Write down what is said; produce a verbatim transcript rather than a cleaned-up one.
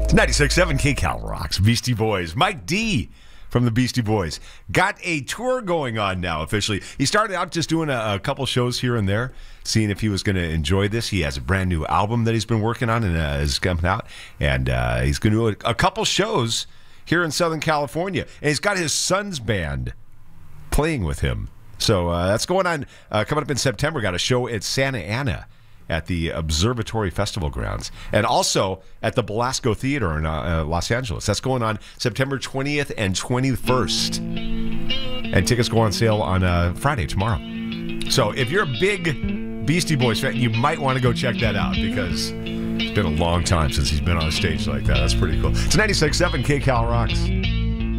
ninety-six point seven K Cal rocks. Beastie Boys. Mike D from the Beastie Boys got a tour going on now officially. He started out just doing a, a couple shows here and there, seeing if he was going to enjoy this. He has a brand new album that he's been working on and uh, is coming out, and uh, he's going to do a, a couple shows here in Southern California. And he's got his son's band playing with him. So uh, that's going on uh, coming up in September. Got a show at Santa Ana at the Observatory Festival grounds, and also at the Belasco Theater in uh, uh, Los Angeles. That's going on September twentieth and twenty-first. And tickets go on sale on uh, Friday, tomorrow. So if you're a big Beastie Boys fan, you might want to go check that out, because it's been a long time since he's been on a stage like that. That's pretty cool. It's ninety-six point seven K Cal Rocks.